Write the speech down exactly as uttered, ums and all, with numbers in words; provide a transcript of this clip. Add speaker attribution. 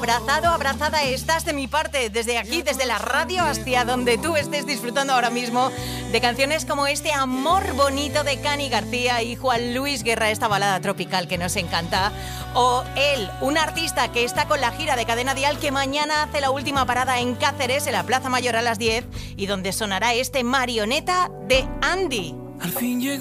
Speaker 1: abrazado, abrazada estás de mi parte, desde aquí, desde la radio hasta donde tú estés disfrutando ahora mismo de canciones como este Amor Bonito de Cani García y Juan Luis Guerra, esta balada tropical que nos encanta. O él, un artista que está con la gira de Cadena Dial, que mañana hace la última parada en Cáceres, en la Plaza Mayor a las diez, y donde sonará este Marioneta de Andy.
Speaker 2: Al fin llegó